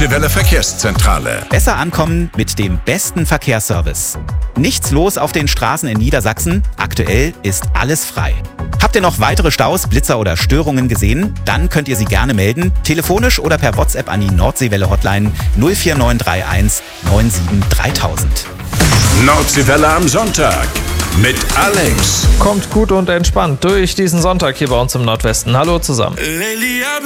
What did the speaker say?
Nordseewelle Verkehrszentrale. Besser ankommen mit dem besten Verkehrsservice. Nichts los auf den Straßen in Niedersachsen. Aktuell ist alles frei. Habt ihr noch weitere Staus, Blitzer oder Störungen gesehen? Dann könnt ihr sie gerne melden, telefonisch oder per WhatsApp an die Nordseewelle-Hotline 04931 97 3000. Nordseewelle am Sonntag mit Alex. Kommt gut und entspannt durch diesen Sonntag hier bei uns im Nordwesten. Hallo zusammen.